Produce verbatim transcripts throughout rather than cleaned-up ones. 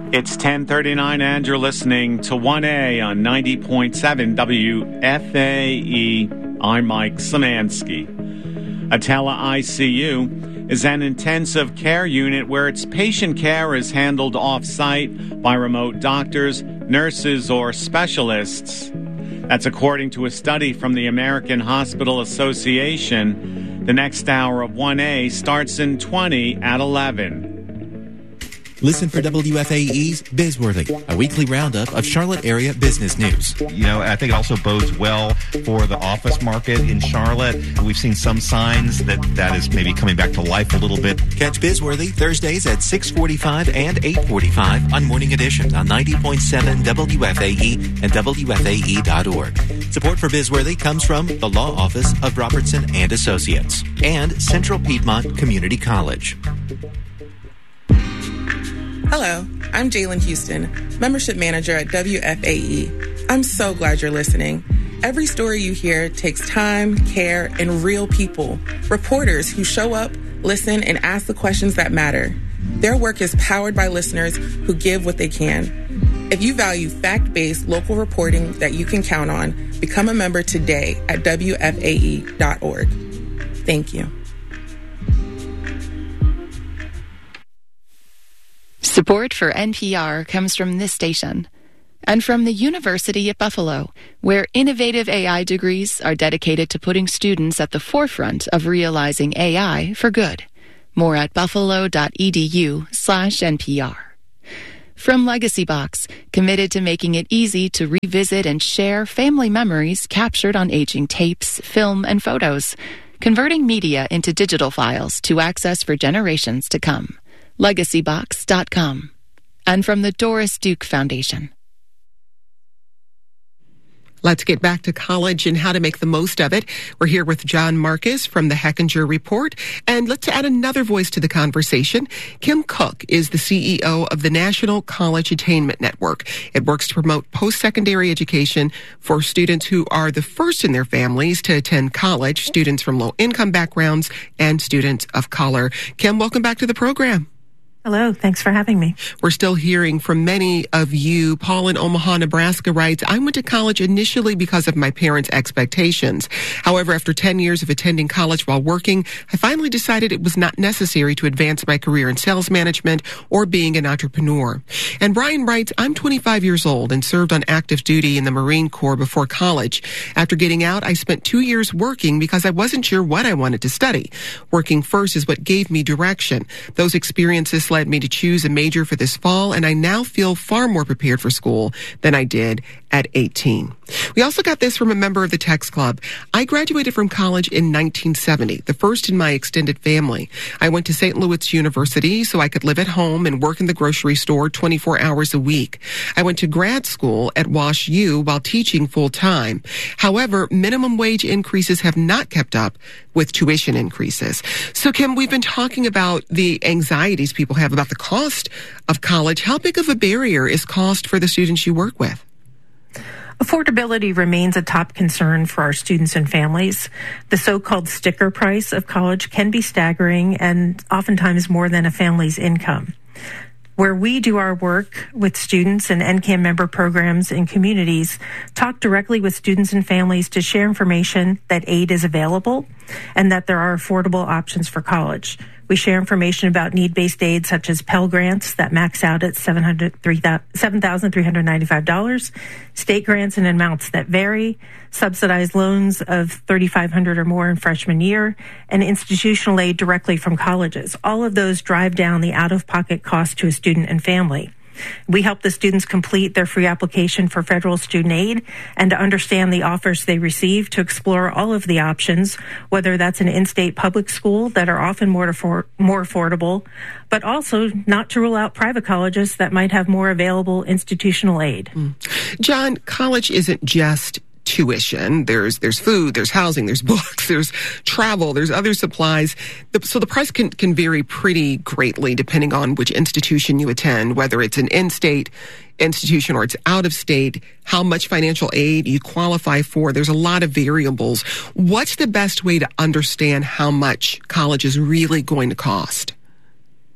It's ten thirty-nine and you're listening to one A on ninety point seven W F A E. I'm Mike Szymanski. Atella I C U is an intensive care unit where its patient care is handled off-site by remote doctors, nurses, or specialists. That's according to a study from the American Hospital Association. The next hour of one A starts in twenty at eleven. Listen for W F A E's Bizworthy, a weekly roundup of Charlotte area business news. You know, I think it also bodes well for the office market in Charlotte. We've seen some signs that that is maybe coming back to life a little bit. Catch Bizworthy Thursdays at six forty-five and eight forty-five on Morning Edition on ninety point seven W F A E and W F A E dot org. Support for Bizworthy comes from the Law Office of Robertson and Associates and Central Piedmont Community College. Hello, I'm Jalen Houston, Membership Manager at W F A E. I'm so glad you're listening. Every story you hear takes time, care, and real people. Reporters who show up, listen, and ask the questions that matter. Their work is powered by listeners who give what they can. If you value fact-based local reporting that you can count on, become a member today at W F A E dot org. Thank you. Support for N P R comes from this station and from the University at Buffalo, where innovative A I degrees are dedicated to putting students at the forefront of realizing A I for good. More at buffalo.edu slash NPR. From Legacy Box, committed to making it easy to revisit and share family memories captured on aging tapes, film, and photos, converting media into digital files to access for generations to come. legacy box dot com. And from the Doris Duke Foundation. Let's get back to college and how to make the most of it. We're here with John Marcus from the Hechinger Report. And let's add another voice to the conversation. Kim Cook is the C E O of the National College Attainment Network. It works to promote post-secondary education for students who are the first in their families to attend college, students from low-income backgrounds, and students of color. Kim, welcome back to the program. Hello. Thanks for having me. We're still hearing from many of you. Paul in Omaha, Nebraska writes, I went to college initially because of my parents' expectations. However, after ten years of attending college while working, I finally decided it was not necessary to advance my career in sales management or being an entrepreneur. And Brian writes, I'm twenty-five years old and served on active duty in the Marine Corps before college. After getting out, I spent two years working because I wasn't sure what I wanted to study. Working first is what gave me direction. Those experiences led me to choose a major for this fall, and I now feel far more prepared for school than I did at eighteen. We also got this from a member of the Text Club. I graduated from college in nineteen seventy, the first in my extended family. I went to Saint Louis University so I could live at home and work in the grocery store twenty-four hours a week. I went to grad school at Wash U while teaching full-time. However, minimum wage increases have not kept up with tuition increases. So, Kim, we've been talking about the anxieties people have about the cost of college. How big of a barrier is cost for the students you work with? Affordability remains a top concern for our students and families. The so-called sticker price of college can be staggering and oftentimes more than a family's income. Where we do our work with students and N C A M member programs in communities, talk directly with students and families to share information that aid is available and that there are affordable options for college. We share information about need-based aid such as Pell Grants that max out at seven thousand three hundred ninety-five dollars, state grants in amounts that vary, subsidized loans of three thousand five hundred dollars or more in freshman year, and institutional aid directly from colleges. All of those drive down the out-of-pocket cost to a student and family. We help the students complete their free application for federal student aid and to understand the offers they receive, to explore all of the options, whether that's an in-state public school that are often more, affor- more affordable, but also not to rule out private colleges that might have more available institutional aid. Mm. John, college isn't just tuition. There's there's food, there's housing, there's books, there's travel, there's other supplies. The, so the price can, can vary pretty greatly depending on which institution you attend, whether it's an in-state institution or it's out of state, how much financial aid you qualify for. There's a lot of variables. What's the best way to understand how much college is really going to cost?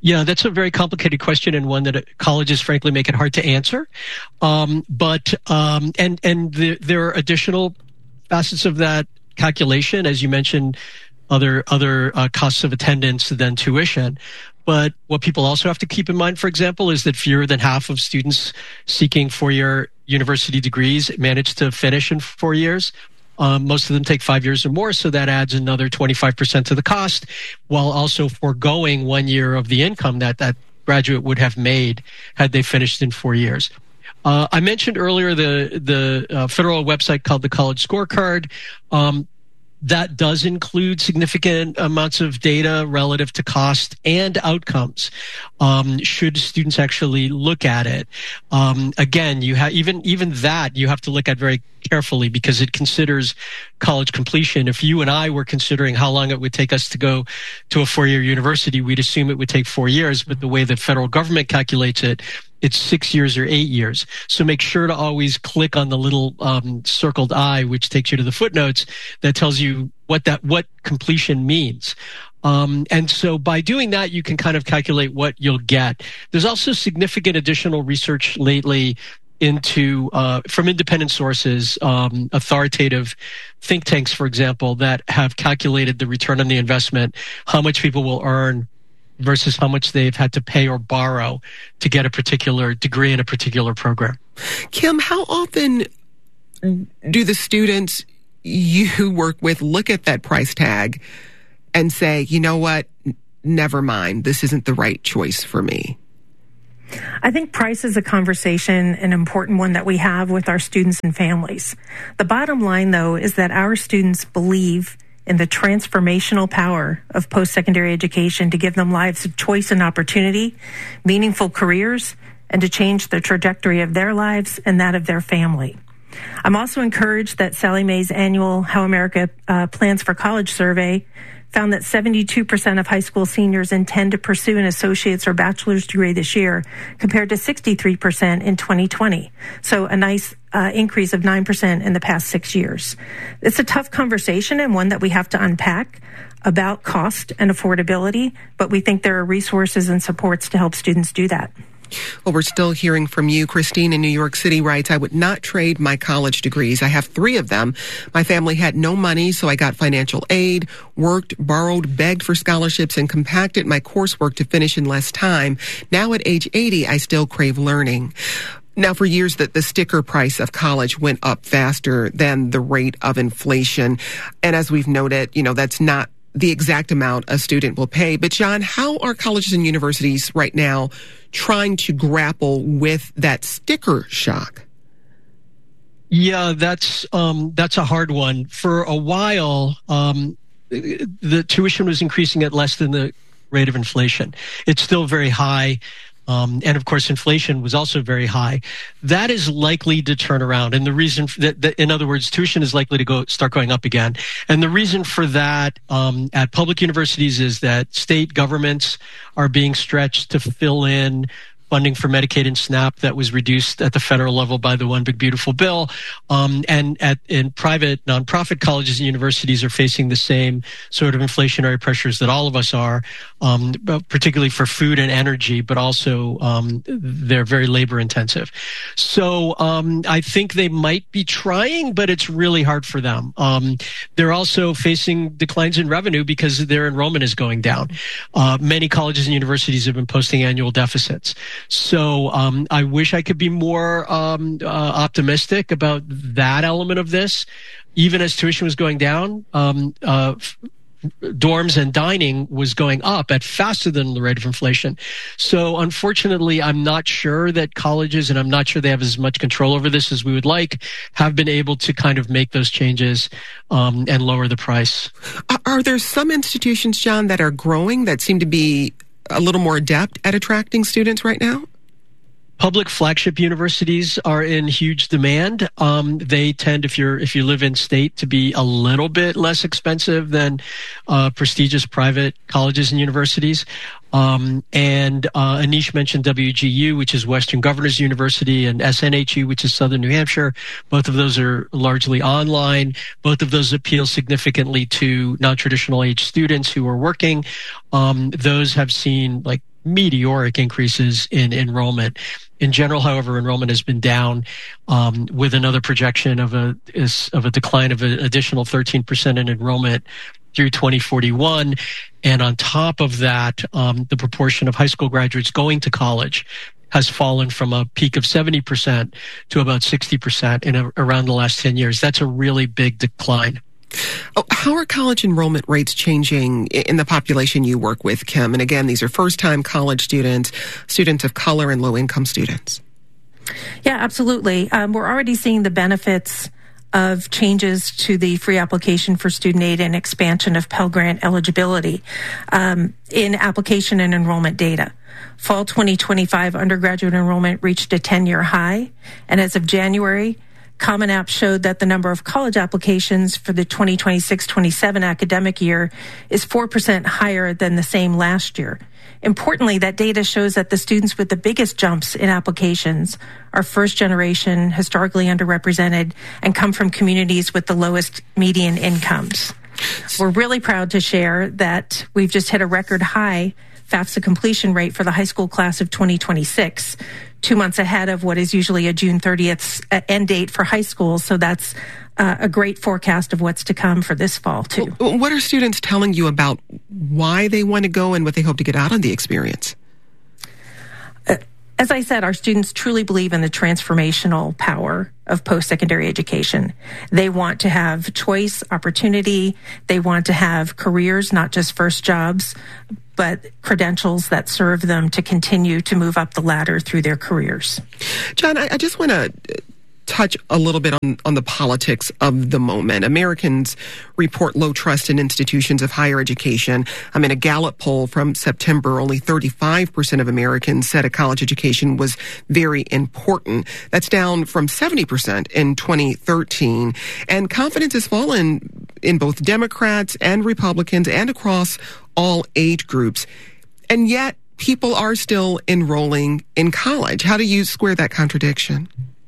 Yeah, that's a very complicated question, and one that colleges frankly make it hard to answer. Um, but um, and and the, there are additional facets of that calculation, as you mentioned, other other uh, costs of attendance than tuition. But what people also have to keep in mind, for example, is that fewer than half of students seeking four-year university degrees manage to finish in four years. Um, most of them take five years or more, so that adds another twenty-five percent to the cost, while also foregoing one year of the income that that graduate would have made had they finished in four years. Uh, I mentioned earlier the the uh, federal website called the College Scorecard. Um, That does include significant amounts of data relative to cost and outcomes. Um, should students actually look at it? Um, again, you have even even that you have to look at very carefully because it considers college completion. If you and I were considering how long it would take us to go to a four-year university, we'd assume it would take four years. But the way the federal government calculates it, it's six years or eight years. So make sure to always click on the little um, circled I, which takes you to the footnotes that tells you what that what completion means. Um, and so by doing that, you can kind of calculate what you'll get. There's also significant additional research lately into uh, from independent sources, um, authoritative think tanks, for example, that have calculated the return on the investment, how much people will earn versus how much they've had to pay or borrow to get a particular degree in a particular program. Kim, how often do the students you work with look at that price tag and say, you know what, never mind, this isn't the right choice for me? I think price is a conversation, an important one that we have with our students and families. The bottom line, though, is that our students believe in the transformational power of post-secondary education to give them lives of choice and opportunity, meaningful careers, and to change the trajectory of their lives and that of their family. I'm also encouraged that Sallie Mae's annual How America uh, Plans for College survey found that seventy-two percent of high school seniors intend to pursue an associate's or bachelor's degree this year, compared to sixty-three percent in twenty twenty. So a nice uh, increase of nine percent in the past six years. It's a tough conversation and one that we have to unpack about cost and affordability, but we think there are resources and supports to help students do that. Well, we're still hearing from you. Christine in New York City writes, I would not trade my college degrees. I have three of them. My family had no money, so I got financial aid, worked, borrowed, begged for scholarships, and compacted my coursework to finish in less time. Now at age eighty, I still crave learning. Now, for years, the, the sticker price of college went up faster than the rate of inflation. And as we've noted, you know, that's not the exact amount a student will pay. But John, how are colleges and universities right now trying to grapple with that sticker shock? Yeah, that's um, that's a hard one. For a while, um, the tuition was increasing at less than the rate of inflation. It's still very high. Um, and of course, inflation was also very high. That is likely to turn around. And the reason that, that in other words, tuition is likely to go start going up again. And the reason for that um, at public universities is that state governments are being stretched to fill in funding for Medicaid and SNAP that was reduced at the federal level by the One Big Beautiful Bill. Um, and at in private nonprofit colleges and universities are facing the same sort of inflationary pressures that all of us are, um, particularly for food and energy, but also um, they're very labor intensive. So um, I think they might be trying, but it's really hard for them. Um, they're also facing declines in revenue because their enrollment is going down. Uh, many colleges and universities have been posting annual deficits. So um, I wish I could be more um, uh, optimistic about that element of this. Even as tuition was going down, um, uh, f- dorms and dining was going up at faster than the rate of inflation. So unfortunately, I'm not sure that colleges, and I'm not sure they have as much control over this as we would like, have been able to kind of make those changes um, and lower the price. Are there some institutions, John, that are growing that seem to be a little more adept at attracting students right now? Public flagship universities are in huge demand. Um, they tend, if you're if you live in state, to be a little bit less expensive than uh, prestigious private colleges and universities. Um, and uh, Anish mentioned W G U, which is Western Governors University, and S N H U, which is Southern New Hampshire. Both of those are largely online. Both of those appeal significantly to non-traditional age students who are working. Um, those have seen like meteoric increases in enrollment. In general, however, enrollment has been down, um, with another projection of a is, of a decline of an additional thirteen percent in enrollment through twenty forty-one. And on top of that, um, the proportion of high school graduates going to college has fallen from a peak of seventy percent to about sixty percent in a, around the last ten years. That's a really big decline. Oh, how are college enrollment rates changing in the population you work with, Kim? And again, these are first-time college students, students of color, and low-income students. Yeah, absolutely. Um, we're already seeing the benefits of changes to the free application for student aid and expansion of Pell Grant eligibility um, in application and enrollment data. Fall twenty twenty-five undergraduate enrollment reached a ten-year high, and as of January, Common App showed that the number of college applications for the twenty twenty-six twenty-seven academic year is four percent higher than the same last year. Importantly, that data shows that the students with the biggest jumps in applications are first generation, historically underrepresented, and come from communities with the lowest median incomes. We're really proud to share that we've just hit a record high FAFSA completion rate for the high school class of twenty twenty-six, two months ahead of what is usually a June thirtieth end date for high school. So that's uh, a great forecast of what's to come for this fall, too. What are students telling you about why they want to go and what they hope to get out of the experience? Uh, as I said, our students truly believe in the transformational power of post-secondary education. They want to have choice, opportunity. They want to have careers, not just first jobs, but credentials that serve them to continue to move up the ladder through their careers. John, I, I just want to touch a little bit on, on the politics of the moment. Americans report low trust in institutions of higher education. I mean, a Gallup poll from September, only thirty-five percent of Americans said a college education was very important. That's down from seventy percent in twenty thirteen. And confidence has fallen in both Democrats and Republicans and across all age groups. And yet, people are still enrolling in college. How do you square that contradiction?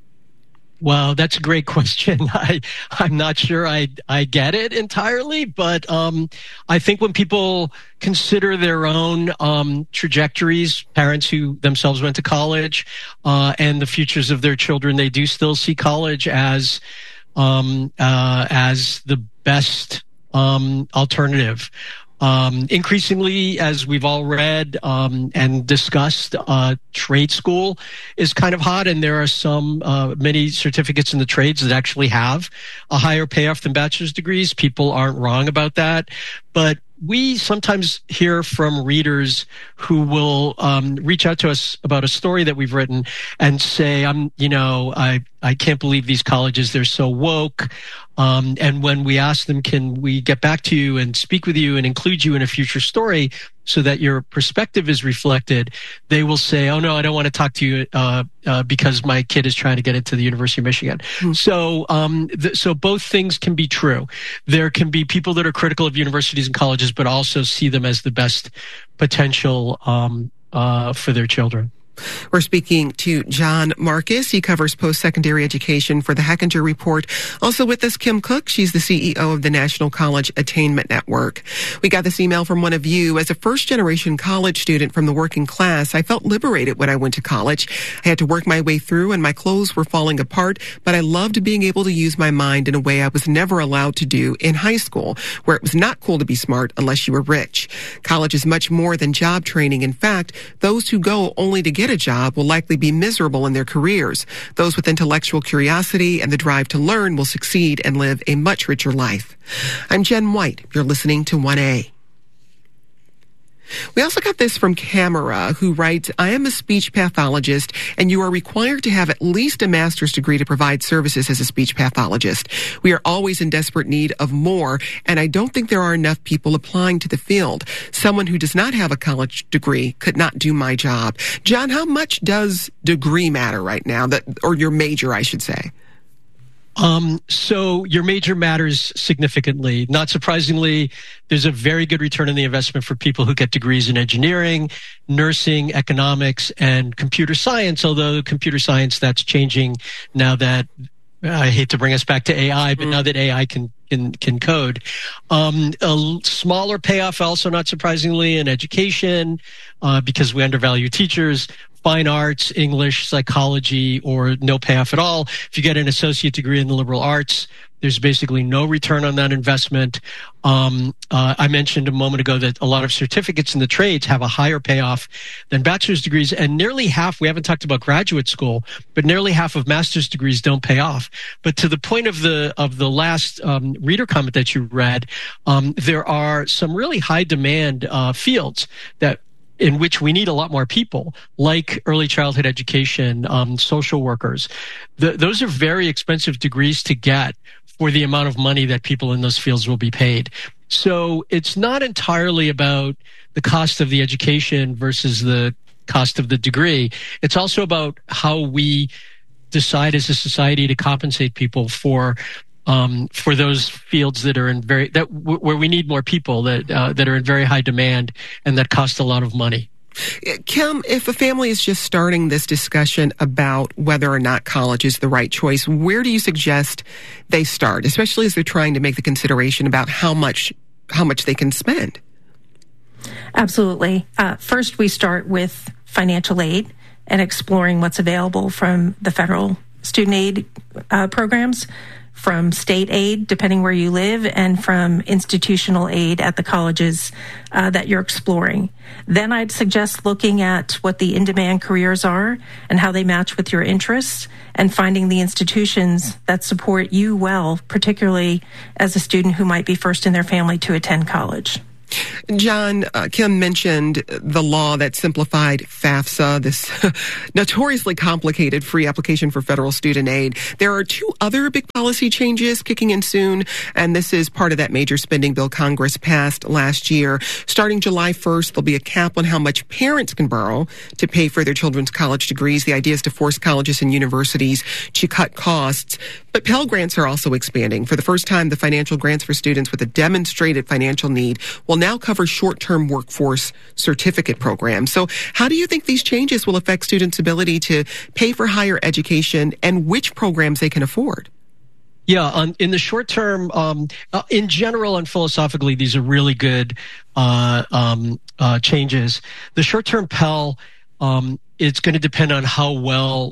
Well, that's a great question. I, I'm not sure I, I get it entirely, but um, I think when people consider their own um, trajectories, parents who themselves went to college, uh, and the futures of their children, they do still see college as um, uh, as the best um, alternative. Um, increasingly, as we've all read um, and discussed, uh, trade school is kind of hot, and there are some uh, many certificates in the trades that actually have a higher payoff than bachelor's degrees. People aren't wrong about that, but we sometimes hear from readers who will um, reach out to us about a story that we've written and say, "I'm, you know, I I can't believe these colleges, they're so woke." Um, and when we ask them, can we get back to you and speak with you and include you in a future story so that your perspective is reflected, they will say, "Oh no, I don't want to talk to you uh, uh, because my kid is trying to get into the University of Michigan." Mm-hmm. So, um, th- so both things can be true. There can be people that are critical of universities and colleges, but also see them as the best potential um, uh, for their children. We're speaking to John Marcus. He covers post-secondary education for the Hechinger Report. Also with us, Kim Cook. She's the C E O of the National College Attainment Network. We got this email from one of you. As a first-generation college student from the working class, I felt liberated when I went to college. I had to work my way through, and my clothes were falling apart, but I loved being able to use my mind in a way I was never allowed to do in high school, where it was not cool to be smart unless you were rich. College is much more than job training. In fact, those who go only to get a job will likely be miserable in their careers. Those with intellectual curiosity and the drive to learn will succeed and live a much richer life. I'm Jen White. You're listening to one A. We also got this from Camera, who writes, "I am a speech pathologist, and you are required to have at least a master's degree to provide services as a speech pathologist. We are always in desperate need of more, and I don't think there are enough people applying to the field. Someone who does not have a college degree could not do my job." John, how much does degree matter right now, that, or your major, I should say? Um, so your major matters significantly. Not surprisingly, there's a very good return on the investment for people who get degrees in engineering, nursing, economics, and computer science, although computer science, that's changing now that, I hate to bring us back to A I, but mm. now that A I can can can code. Um, a smaller payoff, also not surprisingly, in education, uh, because we undervalue teachers. Fine arts, English, psychology, or no payoff at all. If you get an associate degree in the liberal arts, there's basically no return on that investment. Um, uh, I mentioned a moment ago that a lot of certificates in the trades have a higher payoff than bachelor's degrees, and nearly half, we haven't talked about graduate school, but nearly half of master's degrees don't pay off. But to the point of the of the last um, reader comment that you read, um, there are some really high demand uh, fields that in which we need a lot more people, like early childhood education, um, social workers. The, those are very expensive degrees to get for the amount of money that people in those fields will be paid. So it's not entirely about the cost of the education versus the cost of the degree. It's also about how we decide as a society to compensate people for Um, for those fields that are in very that w- where we need more people that uh, that are in very high demand and that cost a lot of money. Kim, if a family is just starting this discussion about whether or not college is the right choice, where do you suggest they start, especially as they're trying to make the consideration about how much how much they can spend? Absolutely. Uh, first, we start with financial aid and exploring what's available from the federal student aid uh, programs, from state aid, depending where you live, and from institutional aid at the colleges uh, that you're exploring. Then I'd suggest looking at what the in-demand careers are and how they match with your interests, and finding the institutions that support you well, particularly as a student who might be first in their family to attend college. John, uh, Kim mentioned the law that simplified FAFSA, this notoriously complicated free application for federal student aid. There are two other big policy changes kicking in soon, and this is part of that major spending bill Congress passed last year. Starting July first, there'll be a cap on how much parents can borrow to pay for their children's college degrees. The idea is to force colleges and universities to cut costs. But Pell Grants are also expanding. For the first time, the financial grants for students with a demonstrated financial need will now cover short-term workforce certificate programs. So how do you think these changes will affect students' ability to pay for higher education and which programs they can afford? Yeah, on, in the short term, um, uh, in general and philosophically, these are really good uh, um, uh, changes. The short-term Pell, um, it's going to depend on how well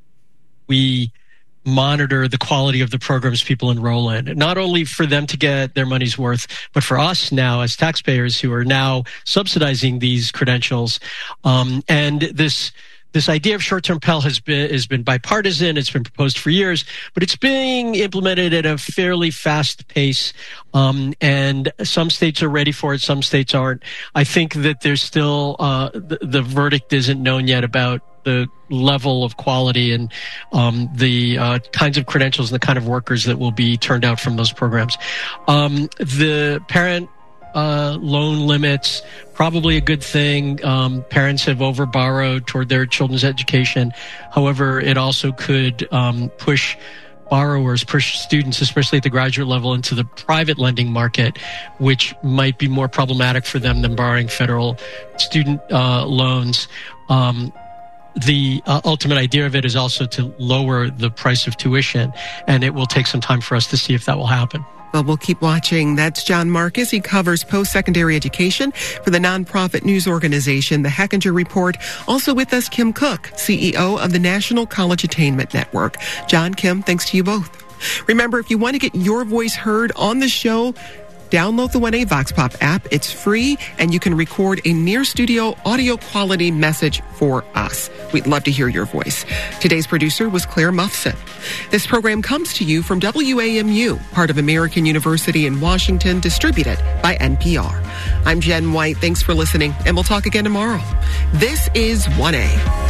we monitor the quality of the programs people enroll in, not only for them to get their money's worth, but for us now as taxpayers who are now subsidizing these credentials. Um, and this this idea of short-term Pell has been has been bipartisan. It's been proposed for years, but it's being implemented at a fairly fast pace. Um, and some states are ready for it, some states aren't. I think that there's still uh, the, the verdict isn't known yet about the level of quality and um, the uh, kinds of credentials and the kind of workers that will be turned out from those programs. Um, the parent uh, loan limits, probably a good thing. Um, parents have overborrowed toward their children's education. However, it also could um, push borrowers, push students, especially at the graduate level, into the private lending market, which might be more problematic for them than borrowing federal student uh, loans. Um, The uh, ultimate idea of it is also to lower the price of tuition, and it will take some time for us to see if that will happen. Well, we'll keep watching. That's John Marcus. He covers post-secondary education for the nonprofit news organization, The Hechinger Report. Also with us, Kim Cook, C E O of the National College Attainment Network. John, Kim, thanks to you both. Remember, if you want to get your voice heard on the show, download the one A Vox Pop app. It's free, and you can record a near-studio audio quality message for us. We'd love to hear your voice. Today's producer was Claire Muffson. This program comes to you from W A M U, part of American University in Washington, distributed by N P R. I'm Jen White. Thanks for listening, and we'll talk again tomorrow. This is one A.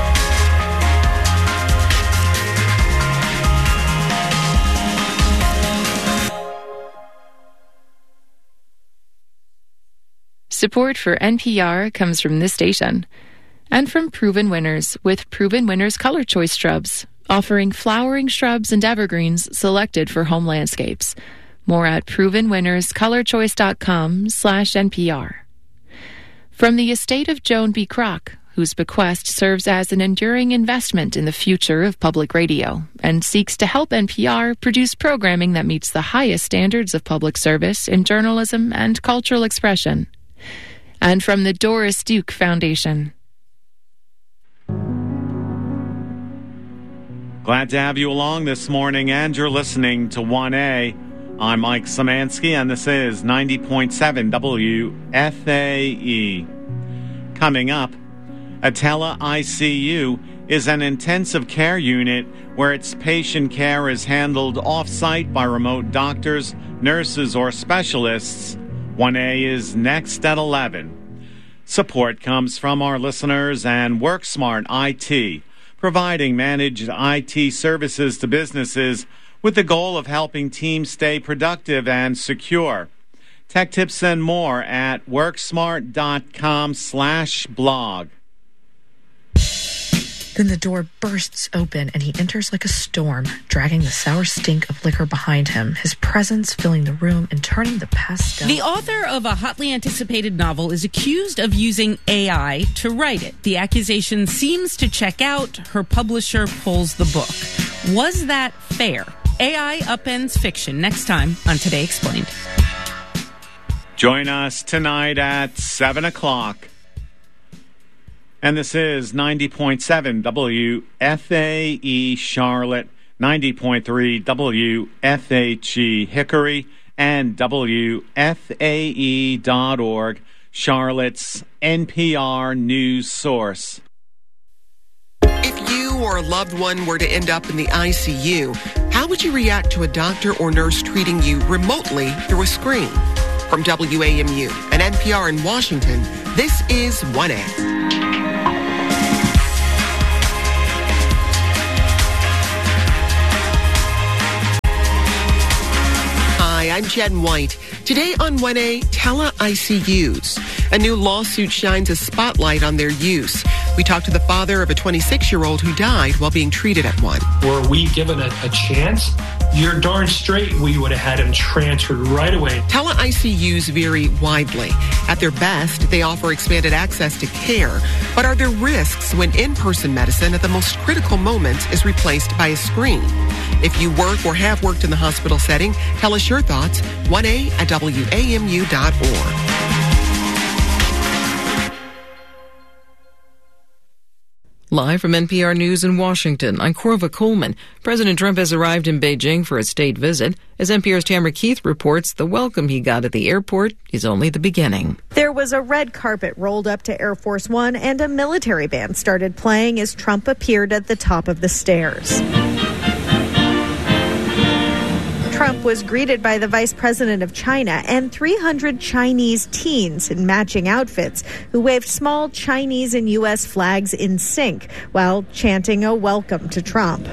Support for N P R comes from this station and from Proven Winners with Proven Winners Color Choice Shrubs, offering flowering shrubs and evergreens selected for home landscapes. More at proven winners color choice dot com slash N P R. From the estate of Joan B. Kroc, whose bequest serves as an enduring investment in the future of public radio and seeks to help N P R produce programming that meets the highest standards of public service in journalism and cultural expression. And from the Doris Duke Foundation. Glad to have you along this morning, and you're listening to one A. I'm Mike Szymanski, and this is ninety point seven W F A E. Coming up, Atella I C U is an intensive care unit where its patient care is handled off-site by remote doctors, nurses, or specialists. one A is next at eleven. Support comes from our listeners and WorkSmart I T, providing managed I T services to businesses with the goal of helping teams stay productive and secure. Tech tips and more at worksmart.com slash blog. Then the door bursts open and he enters like a storm, dragging the sour stink of liquor behind him, his presence filling the room and turning the pastel. The author of a hotly anticipated novel is accused of using A I to write it. The accusation seems to check out. Her publisher pulls the book. Was that fair? A I upends fiction next time on Today Explained. Join us tonight at seven o'clock. And this is ninety point seven W F A E Charlotte, ninety point three W F H E Hickory, and W F A E dot org, Charlotte's N P R news source. If you or a loved one were to end up in the I C U, how would you react to a doctor or nurse treating you remotely through a screen? From W A M U and N P R in Washington, this is one A. Hi, I'm Jen White. Today on one A, Tele I C Us. A new lawsuit shines a spotlight on their use. We talked to the father of a twenty-six-year-old who died while being treated at one. Were we given a, a chance? You're darn straight we would have had him transferred right away. Tele I C Us vary widely. At their best, they offer expanded access to care. But are there risks when in-person medicine at the most critical moments is replaced by a screen? If you work or have worked in the hospital setting, tell us your thoughts. one A at W A M U dot org. Live from N P R News in Washington, I'm Corva Coleman. President Trump has arrived in Beijing for a state visit. As N P R's Tamara Keith reports, the welcome he got at the airport is only the beginning. There was a red carpet rolled up to Air Force One, and a military band started playing as Trump appeared at the top of the stairs. Trump was greeted by the vice president of China and three hundred Chinese teens in matching outfits who waved small Chinese and U S flags in sync while chanting a welcome to Trump.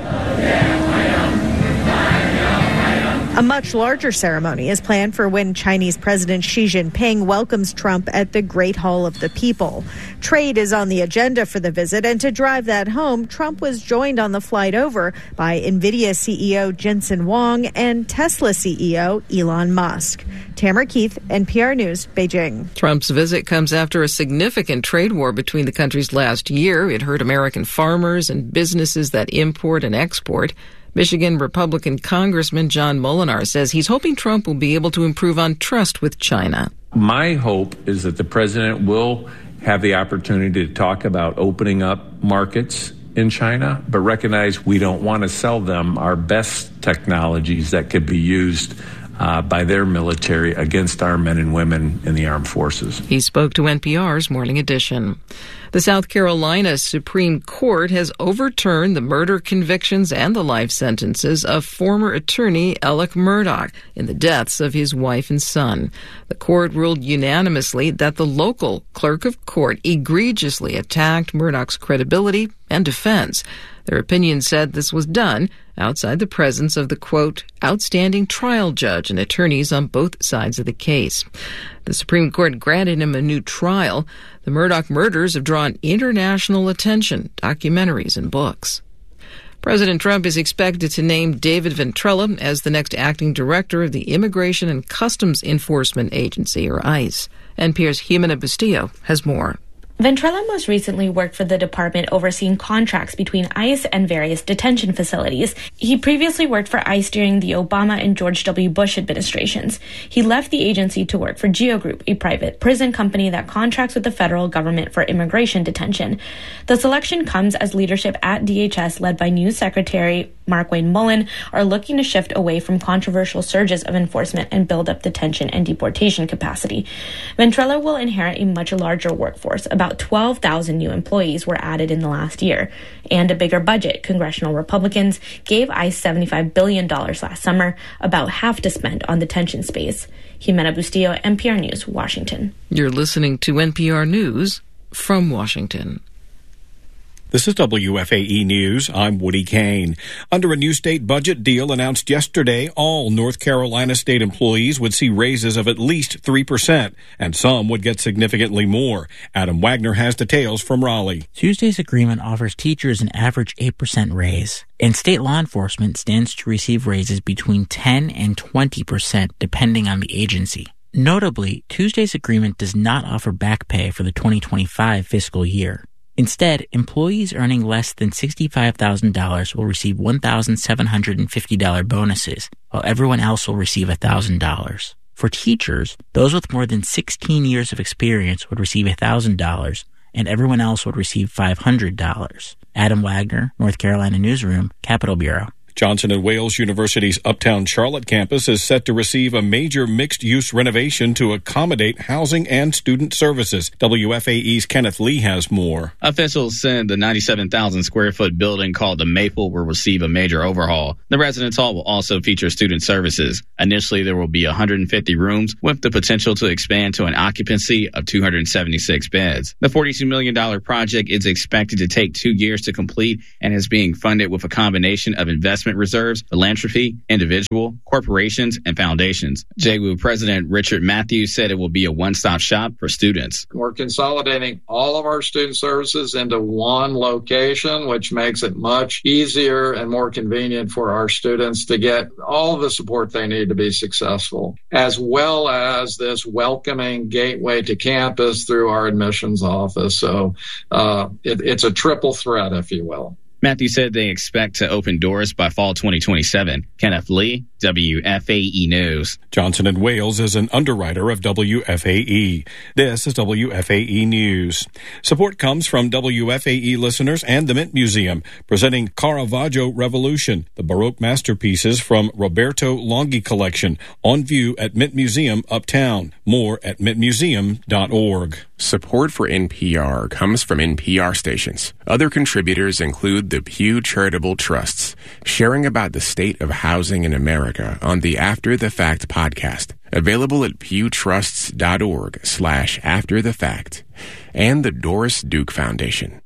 A much larger ceremony is planned for when Chinese President Xi Jinping welcomes Trump at the Great Hall of the People. Trade is on the agenda for the visit, and to drive that home, Trump was joined on the flight over by NVIDIA C E O Jensen Huang and Tesla C E O Elon Musk. Tamara Keith, N P R News, Beijing. Trump's visit comes after a significant trade war between the countries last year. It hurt American farmers and businesses that import and export. Michigan Republican Congressman John Molinar says he's hoping Trump will be able to improve on trust with China. My hope is that the president will have the opportunity to talk about opening up markets in China, but recognize we don't want to sell them our best technologies that could be used uh, by their military against our men and women in the armed forces. He spoke to N P R's Morning Edition. The South Carolina Supreme Court has overturned the murder convictions and the life sentences of former attorney Alec Murdaugh in the deaths of his wife and son. The court ruled unanimously that the local clerk of court egregiously attacked Murdaugh's credibility and defense. Their opinion said this was done outside the presence of the, quote, outstanding trial judge and attorneys on both sides of the case. The Supreme Court granted him a new trial. The Murdaugh murders have drawn international attention, documentaries, and books. President Trump is expected to name David Ventrella as the next acting director of the Immigration and Customs Enforcement Agency, or ICE. N P R's Jimena Bustillo has more. Ventrella most recently worked for the department overseeing contracts between ICE and various detention facilities. He previously worked for ICE during the Obama and George W. Bush administrations. He left the agency to work for Geo Group, a private prison company that contracts with the federal government for immigration detention. The selection comes as leadership at D H S, led by new Secretary Markwayne Mullin, are looking to shift away from controversial surges of enforcement and build up detention and deportation capacity. Ventrella will inherit a much larger workforce. About twelve thousand new employees were added in the last year, and a bigger budget. Congressional Republicans gave ICE seventy-five billion dollars last summer, about half to spend on detention space. Jimena Bustillo, N P R News, Washington. You're listening to N P R News from Washington. This is W F A E News. I'm Woody Kane. Under a new state budget deal announced yesterday, all North Carolina state employees would see raises of at least three percent, and some would get significantly more. Adam Wagner has details from Raleigh. Tuesday's agreement offers teachers an average eight percent raise, and state law enforcement stands to receive raises between ten and twenty percent, depending on the agency. Notably, Tuesday's agreement does not offer back pay for the twenty twenty-five fiscal year. Instead, employees earning less than sixty-five thousand dollars will receive one thousand seven hundred fifty dollars bonuses, while everyone else will receive one thousand dollars. For teachers, those with more than sixteen years of experience would receive one thousand dollars, and everyone else would receive five hundred dollars. Adam Wagner, North Carolina Newsroom, Capitol Bureau. Johnson and Wales University's Uptown Charlotte campus is set to receive a major mixed-use renovation to accommodate housing and student services. W F A E's Kenneth Lee has more. Officials said the ninety-seven thousand square foot building called the Maple will receive a major overhaul. The residence hall will also feature student services. Initially, there will be one hundred fifty rooms with the potential to expand to an occupancy of two hundred seventy-six beds. The forty-two million dollars project is expected to take two years to complete and is being funded with a combination of investment reserves, philanthropy, individual, corporations, and foundations. J W U President Richard Matthews said it will be a one-stop shop for students. We're consolidating all of our student services into one location, which makes it much easier and more convenient for our students to get all the support they need to be successful, as well as this welcoming gateway to campus through our admissions office. So uh, it, it's a triple threat, if you will. Matthews said they expect to open doors by fall twenty twenty-seven. Kenneth Lee, W F A E News. Johnson and Wales is an underwriter of W F A E. This is W F A E News. Support comes from W F A E listeners and the Mint Museum, presenting Caravaggio Revolution, the Baroque masterpieces from Roberto Longhi collection, on view at Mint Museum Uptown. More at mint museum dot org. Support for N P R comes from N P R stations. Other contributors include the Pew Charitable Trusts, sharing about the state of housing in America on the After the Fact podcast, available at pewtrusts.org slash after the fact, and the Doris Duke Foundation.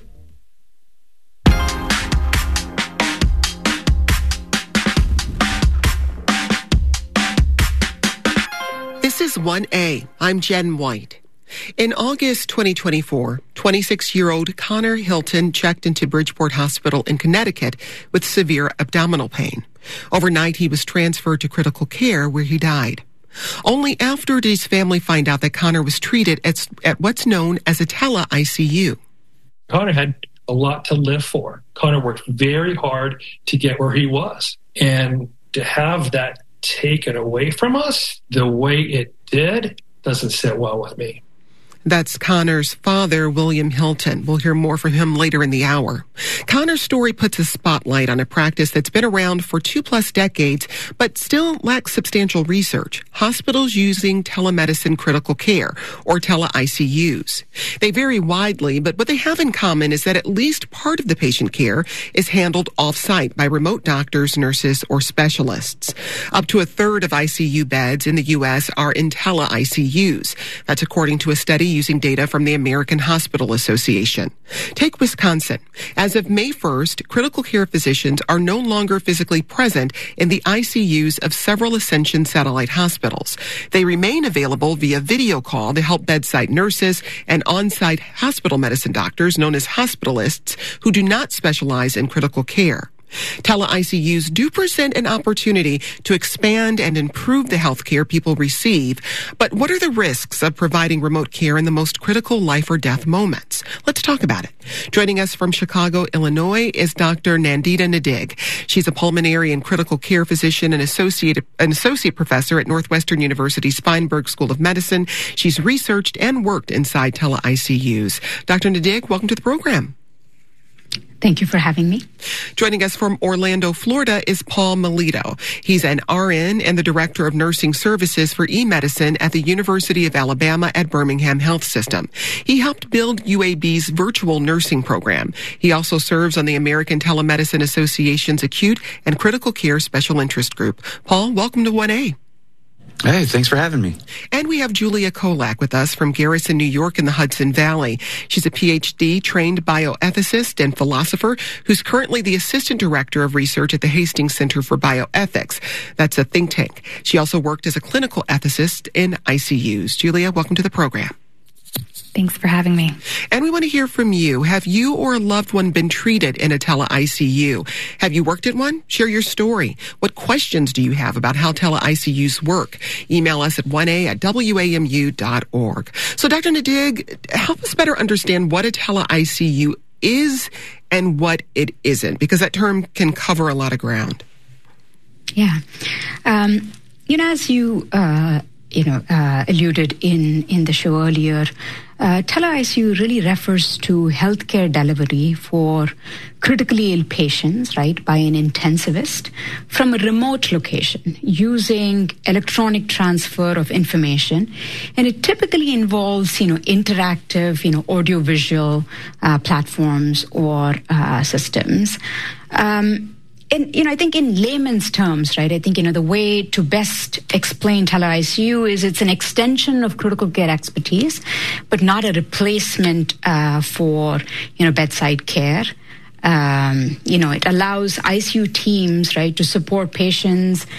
This is one A. I'm Jen White. In August twenty twenty-four, twenty-six-year-old Connor Hilton checked into Bridgeport Hospital in Connecticut with severe abdominal pain. Overnight, he was transferred to critical care where he died. Only after did his family find out that Connor was treated at, at what's known as a tele I C U. Connor had a lot to live for. Connor worked very hard to get where he was. And to have that taken away from us the way it did doesn't sit well with me. That's Connor's father, William Hilton. We'll hear more from him later in the hour. Connor's story puts a spotlight on a practice that's been around for two plus decades, but still lacks substantial research. Hospitals using telemedicine critical care, or tele-I C Us. They vary widely, but what they have in common is that at least part of the patient care is handled off-site by remote doctors, nurses, or specialists. Up to a third of I C U beds in the U S are in tele-I C Us. That's according to a study using data from the American Hospital Association. Take Wisconsin. As of May first, critical care physicians are no longer physically present in the I C Us of several Ascension satellite hospitals. They remain available via video call to help bedside nurses and on-site hospital medicine doctors known as hospitalists who do not specialize in critical care. Tele-I C Us do present an opportunity to expand and improve the health care people receive, but what are the risks of providing remote care in the most critical life or death moments? Let's talk about it. Joining us from Chicago, Illinois is Doctor Nandita Nadig. She's a pulmonary and critical care physician and associate, an associate professor at Northwestern University's Feinberg School of Medicine. She's researched and worked inside tele-I C Us. Doctor Nadig, welcome to the program. Thank you for having me. Joining us from Orlando, Florida is Paul Melito. He's an R N and the Director of Nursing Services for eMedicine at the University of Alabama at Birmingham Health System. He helped build U A B's virtual nursing program. He also serves on the American Telemedicine Association's Acute and Critical Care Special Interest Group. Paul, welcome to one A. Hey, thanks for having me. And we have Julia Kolak with us from Garrison, New York in the Hudson Valley. She's a P H D trained bioethicist and philosopher who's currently the Assistant Director of Research at the Hastings Center for Bioethics. That's a think tank. She also worked as a clinical ethicist in I C Us. Julia, welcome to the program. Thanks for having me. And we want to hear from you. Have you or a loved one been treated in a tele-I C U? Have you worked at one? Share your story. What questions do you have about how tele-I C Us work? Email us at one a at w a m u dot org. So, Doctor Nadig, help us better understand what a tele-I C U is and what it isn't, because that term can cover a lot of ground. Yeah. Um, you know, as you... Uh, you know, uh, alluded in, in the show earlier, uh, tele-I C U really refers to healthcare delivery for critically ill patients, right, by an intensivist from a remote location using electronic transfer of information. And it typically involves, you know, interactive, you know, audiovisual uh, platforms or uh, systems. Um, And, you know, I think in layman's terms, right, I think, you know, the way to best explain tele-I C U is it's an extension of critical care expertise, but not a replacement uh, for, you know, bedside care. Um, you know, it allows I C U teams, right, to support patients